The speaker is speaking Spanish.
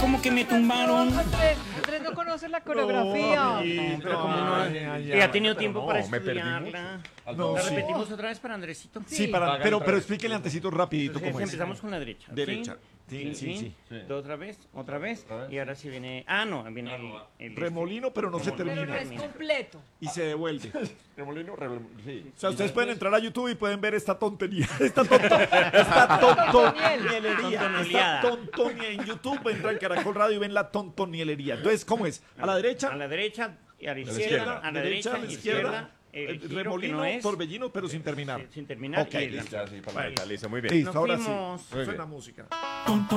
como que me tumbaron. Andrés no conoce la coreografía. Pero como no, y ha tenido tiempo para estudiarla. No, ¿La sí. repetimos otra vez para Andresito? Sí, pero explíquele antecito rapidito cómo es. Empezamos con la derecha. Derecha. Sí. Otra vez. Y ahora sí viene... Ah, no, viene el Remolino, pero no se Pero no termina. es completo. Y se devuelve. Remolino, sí. O sea, ustedes pueden entrar a YouTube y pueden ver esta tontería. Esta tontonería en YouTube. Entran en Caracol Radio y ven la tontonielería. Entonces, ¿cómo es? A la derecha. A la derecha y a la izquierda. A la derecha, a la izquierda. El giro Remolino, que no es, torbellino, pero sin terminar. Sin terminar. Ok, y listo. Ya, sí, para listo, muy bien. Listo, Nos ahora fuimos. sí. Suena música.